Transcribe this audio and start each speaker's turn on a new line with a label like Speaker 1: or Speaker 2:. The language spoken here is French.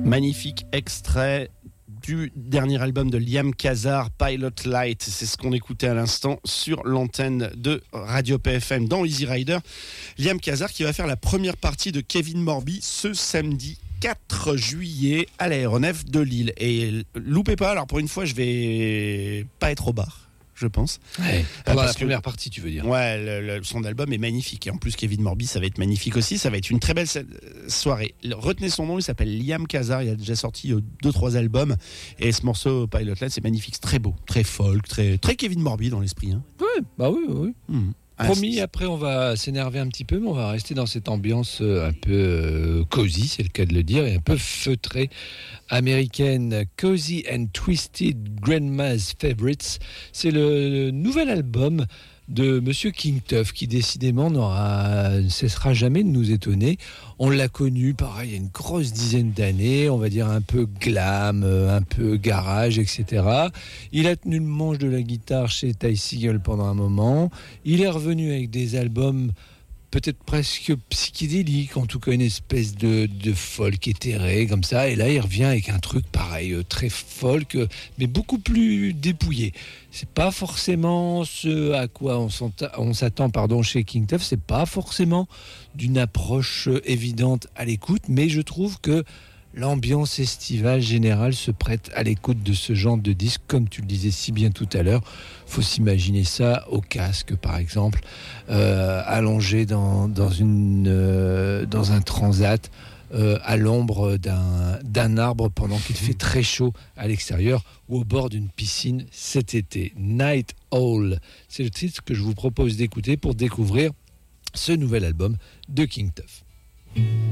Speaker 1: Magnifique extrait du dernier album de Liam Khazar, Pilot Light. C'est ce qu'on écoutait à l'instant sur l'antenne de Radio PFM dans Easy Rider. Liam Khazar qui va faire la première partie de Kevin Morby ce samedi 4 juillet à l'aéronef de Lille. Et loupez pas, alors pour une fois je vais pas être au bar, je pense.
Speaker 2: Ouais, pendant la première partie, tu veux dire.
Speaker 1: Ouais, son album est magnifique. Et en plus, Kevin Morby, ça va être magnifique aussi. Ça va être une très belle soirée. Retenez son nom, il s'appelle Liam Khazar. Il a déjà sorti 2-3 albums. Et ce morceau, Pilot Light, c'est magnifique. C'est très beau, très folk, très Kevin Morby dans l'esprit. Hein.
Speaker 2: Ouais, bah oui. Promis, après on va s'énerver un petit peu, mais on va rester dans cette ambiance un peu cosy, c'est le cas de le dire, et un peu feutrée américaine. Cozy and Twisted Grandma's Favorites, c'est le nouvel album de Monsieur King Tuff, qui décidément ne cessera jamais de nous étonner. On l'a connu, pareil, il y a une grosse dizaine d'années, on va dire un peu glam, un peu garage, etc. Il a tenu le manche de la guitare chez Ty Segall pendant un moment. Il est revenu avec des albums peut-être presque psychédélique, en tout cas une espèce de folk éthéré comme ça, et là il revient avec un truc pareil, très folk, mais beaucoup plus dépouillé. C'est pas forcément ce à quoi on s'attend chez King Tuff, c'est pas forcément d'une approche évidente à l'écoute, mais je trouve que l'ambiance estivale générale se prête à l'écoute de ce genre de disque, comme tu le disais si bien tout à l'heure. Faut s'imaginer ça au casque, par exemple, allongé dans un transat, à l'ombre d'un arbre pendant qu'il fait très chaud à l'extérieur, ou au bord d'une piscine cet été. Night Owl, c'est le titre que je vous propose d'écouter pour découvrir ce nouvel album de King Tuff.